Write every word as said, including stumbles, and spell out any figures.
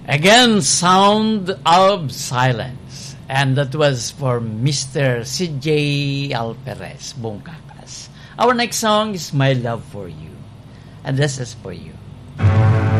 Again, Sound of Silence. And that was for Mister C J Alperes, Bongkakas. Our next song is My Love for You. And this is for you.